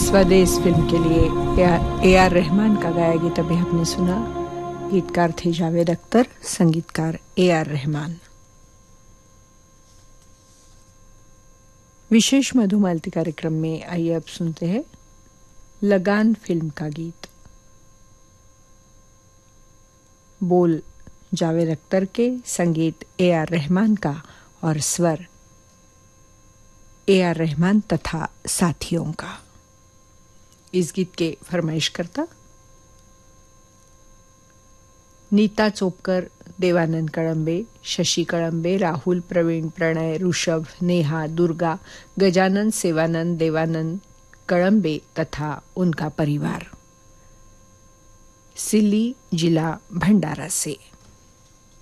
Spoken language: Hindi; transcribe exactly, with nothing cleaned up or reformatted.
स्वदेश फिल्म के लिए ए आर रहमान का गाया गीत अभी आपने सुना। गीतकार थे जावेद अख्तर, संगीतकार ए आर रहमान। विशेष मधुमालती कार्यक्रम में आइए अब सुनते हैं लगान फिल्म का गीत। बोल जावेद अख्तर के, संगीत ए आर रहमान का और स्वर ए आर रहमान तथा साथियों का। इस गीत के फरमाइश करता नीता चोपकर, देवानंद कळंबे, शशि कळंबे, राहुल, प्रवीण, प्रणय, ऋषभ, नेहा, दुर्गा, गजानन, सेवानंद, देवानंद कळंबे तथा उनका परिवार। सिल्ली, जिला भंडारा से।